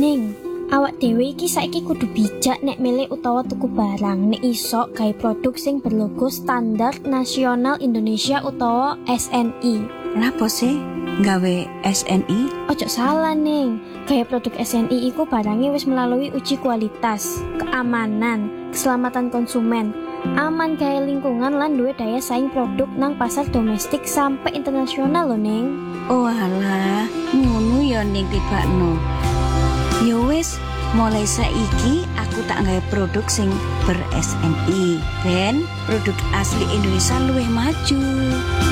Ning, awak dhewe iki saiki kudu bijak nek milih utawa tuku barang nek iso gawe produk sing berlogo Standar Nasional Indonesia utawa SNI. Kenapa sih gawe SNI? Ojo salah Ning, gawe produk SNI iku barangnya wis melalui uji kualitas, keamanan, keselamatan konsumen, aman gawe lingkungan lan duwe daya saing produk nang pasar domestik sampai internasional lho Ning. Oh alah, ngono ya ning tibakno. Ya wis, mulai saiki aku tak gawe produk sing ber SNI ben produk asli Indonesia luwih maju.